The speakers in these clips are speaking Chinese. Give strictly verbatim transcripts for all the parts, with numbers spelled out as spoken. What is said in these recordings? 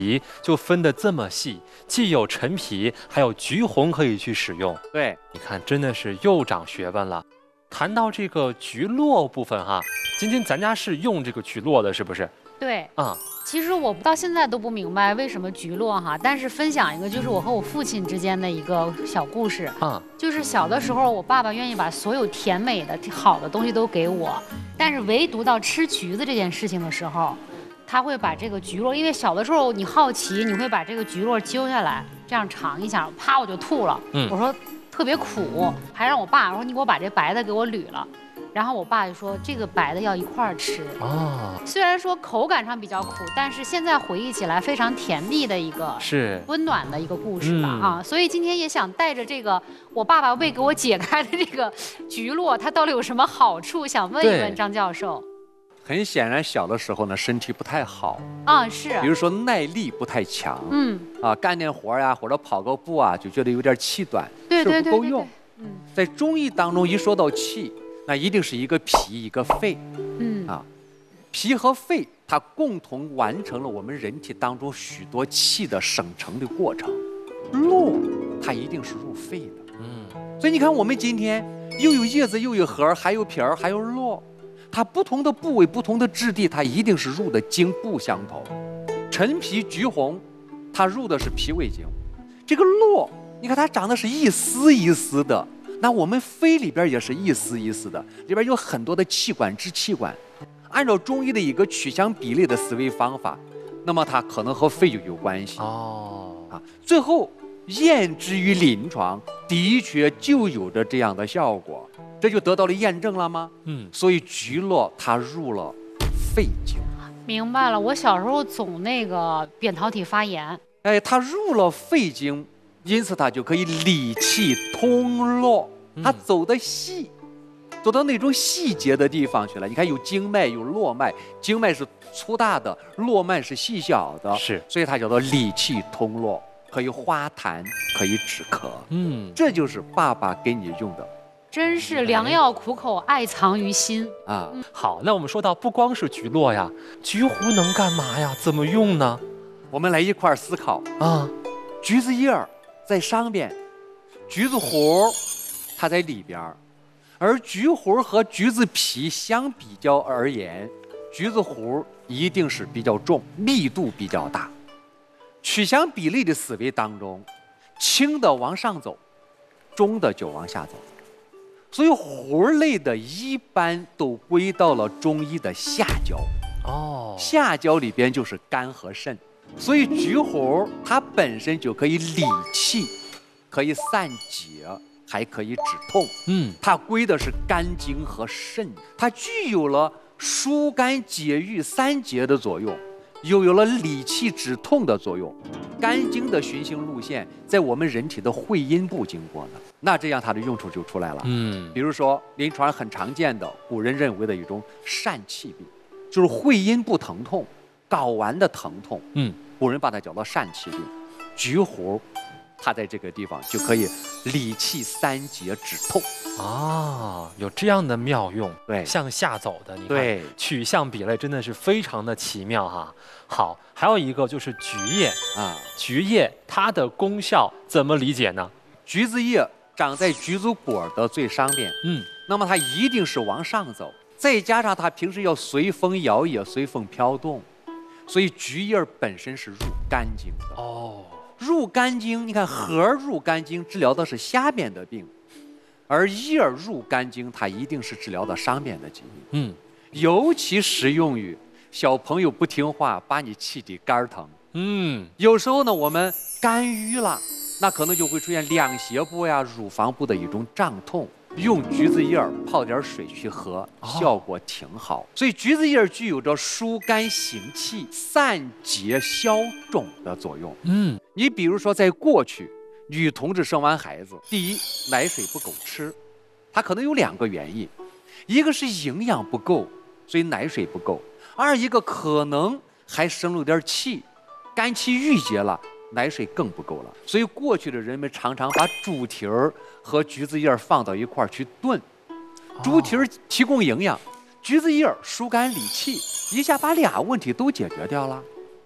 皮就分得这么细，既有陈皮，还有橘红可以去使用。 对， 你看，真的是又长学问了。谈到这个菊络部分哈，今天咱家是用这个菊络的，是不是？ 对， 啊、 嗯，其实我到现在都不明白为什么菊络哈，但是分享一个就是我和我父亲之间的一个小故事啊，就是小的时候我爸爸愿意把所有甜美的好的东西都给我，但是唯独到吃橘子这件事情的时候，他会把这个菊络，因为小的时候你好奇，你会把这个菊络揪下来，这样尝一下，啪我就吐了。嗯，我说特别苦，还让我爸说你给我把这白的给我捋了。然后我爸就说这个白的要一块儿吃啊，虽然说口感上比较苦，但是现在回忆起来非常甜蜜的一个是温暖的一个故事吧、嗯、啊，所以今天也想带着这个我爸爸未给我解开的这个菊络，它到底有什么好处，想问一问张教授。 很显然，小的时候呢，身体不太好啊，是， 比如说耐力不太强， 嗯， 啊，干点活呀，或者跑个步啊，就觉得有点气短， 对对对， 不够用。嗯，在中医当中，一说到气，那一定是一个脾，一个肺，嗯啊，脾和肺它共同完成了我们人体当中许多气的生成的过程。络它一定是入肺的，嗯，所以你看，我们今天又有叶子，又有核，还有皮儿，还有络。它不同的部位、不同的质地，它一定是入的经不相同。陈皮、橘红，它入的是脾胃经。这个络，你看它长得是一丝一丝的，那我们肺里边也是一丝一丝的，里边有很多的气管、支气管。按照中医的一个取向比例的思维方法，那么它可能和肺就有关系哦。啊，最后验之于临床，的确就有着这样的效果。这就得到了验证了吗？嗯，所以菊络它入了肺经。 明白了，我小时候总那个扁桃体发炎， 哎，它入了肺经，因此它就可以理气通络，它走得细，走到那种细节的地方去了。你看，有经脉，有络脉，经脉是粗大的，络脉是细小的，是，所以它叫做理气通络，可以化痰，可以止咳。嗯，这就是爸爸给你用的。 真是良药苦口，爱藏于心啊！好，那我们说到不光是菊络呀，菊核能干嘛呀？怎么用呢？ 我们来一块思考啊。橘子叶儿在上边，橘子核它在里边，而橘核和橘子皮相比较而言，橘子核一定是比较重，密度比较大。取向比例的思维当中，轻的往上走，重的就往下走。所以核类的一般都归到了中医的下焦哦，下焦里边就是肝和肾，所以橘核它本身就可以理气，可以散结，还可以止痛。嗯，它归的是肝经和肾，它具有了疏肝解郁三结的作用，又有了理气止痛的作用。肝经的循行路线在我们人体的会阴部经过呢，那这样它的用处就出来了。嗯，比如说临床很常见的，古人认为的一种疝气病，就是会阴部疼痛、睾丸的疼痛。嗯，古人把它叫做疝气病。橘核它在这个地方就可以理气三结止痛啊，有这样的妙用。 对， 向下走的，你看取向比类真的是非常的奇妙哈。好，还有一个就是菊叶啊，菊叶它的功效怎么理解呢？ 橘子叶长在橘子果的最上边，嗯，那么它一定是往上走，再加上它平时要随风摇曳、随风飘动，所以菊叶本身是入肝经的哦。入肝经，你看核入肝经治疗的是下边的病，而叶入肝经，它一定是治疗的上边的疾病。嗯，尤其适用于小朋友不听话，把你气得肝疼。嗯，有时候呢，我们肝郁了，那可能就会出现两胁部呀、乳房部的一种胀痛。用橘子叶泡点水去喝，效果挺好。所以橘子叶具有着疏肝行气、散结消肿的作用。嗯，你比如说在过去，女同志生完孩子，第一奶水不够吃，它可能有两个原因，一个是营养不够，所以奶水不够；二一个可能还生了点气，肝气郁结了。奶水更不够了，所以过去的人们常常把猪蹄儿和橘子叶放到一块儿去炖。猪蹄儿提供营养，橘子叶疏肝理气，一下把俩问题都解决掉了。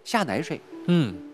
下奶水。 嗯，